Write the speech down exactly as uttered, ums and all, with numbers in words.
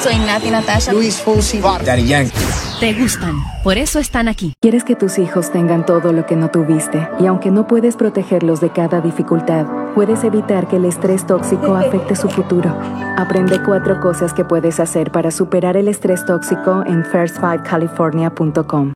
Soy Nati Natasha. Luis Fonsi. Daddy Yankee. Te gustan, por eso están aquí. Quieres que tus hijos tengan todo lo que no tuviste, y aunque no puedes protegerlos de cada dificultad, puedes evitar que el estrés tóxico afecte su futuro. Aprende cuatro cosas que puedes hacer para superar el estrés tóxico en first five california punto com.